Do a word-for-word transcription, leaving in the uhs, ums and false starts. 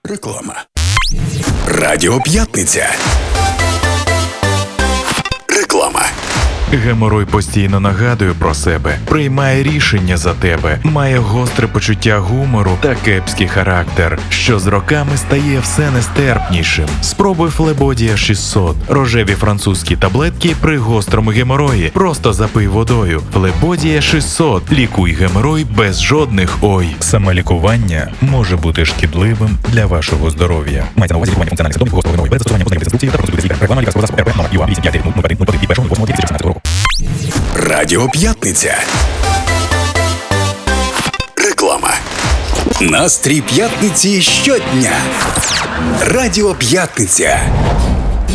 Реклама. Радіо П'ятниця. Реклама. Геморой постійно нагадує про себе, приймає рішення за тебе, має гостре почуття гумору та кепський характер, що з роками стає все нестерпнішим. Спробуй Флебодія шістсот. Рожеві французькі таблетки при гострому геморої. Просто запий водою. Флебодія шістсот. Лікуй геморой без жодних ой. Самолікування може бути шкідливим для вашого здоров'я. Мається на увазі лікування функціональних симптомів гострого геморою без застосування позитивних інструкцій та процедури лікаря. Реклама лікарського засобу РП номер ю а вісім п'ять нуль один нуль один від першого лютого дві тисячі сімнадцятого року. Радіо П'ятниця. Реклама. Настрій п'ятниці щодня. Радіо П'ятниця.